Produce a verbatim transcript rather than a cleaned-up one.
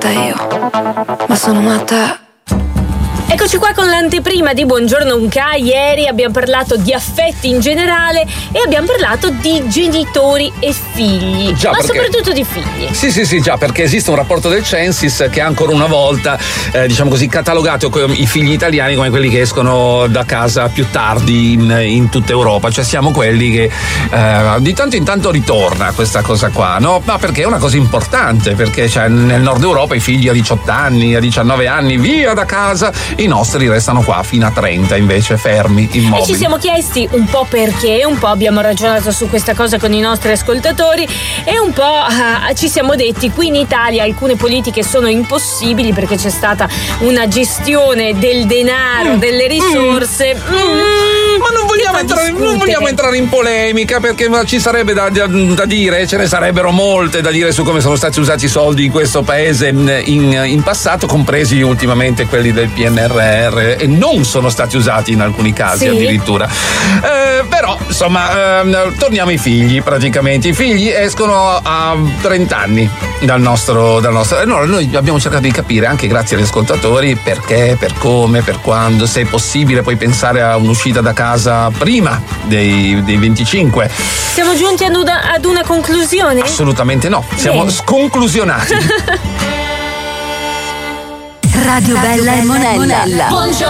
matta io, ma sono matta. Eccoci qua con l'anteprima di Buongiorno Unca. Ieri abbiamo parlato di affetti in generale e abbiamo parlato di genitori e figli, già, ma perché... soprattutto di figli. Sì, sì, sì, già, perché esiste un rapporto del Censis che ha ancora una volta, eh, diciamo così, catalogato i figli italiani come quelli che escono da casa più tardi in, in tutta Europa. Cioè siamo quelli che eh, di tanto in tanto ritorna questa cosa qua, no? Ma perché è una cosa importante, perché cioè, nel nord Europa i figli a diciotto anni, a diciannove anni, via da casa. I nostri restano qua fino a trenta invece, fermi, immobili. E ci siamo chiesti un po' perché, un po' abbiamo ragionato su questa cosa con i nostri ascoltatori e un po' uh, ci siamo detti qui in Italia alcune politiche sono impossibili perché c'è stata una gestione del denaro, mm. delle risorse. Mm. Mm. Ma non vogliamo, entrare, non vogliamo entrare in polemica, perché ci sarebbe da, da, da dire, ce ne sarebbero molte da dire su come sono stati usati i soldi in questo paese in, in, in passato, compresi ultimamente quelli del P N R R, e non sono stati usati in alcuni casi, sì, addirittura. Eh, però insomma eh, torniamo ai figli. Praticamente i figli escono a trenta anni dal nostro, dal nostro no, noi abbiamo cercato di capire, anche grazie agli ascoltatori, perché, per come, per quando, se è possibile poi pensare a un'uscita da casa prima dei, dei venticinque. Siamo giunti ad una, ad una conclusione? Assolutamente no, siamo Bene. sconclusionati. Radio Bella e Monella. Buongiorno.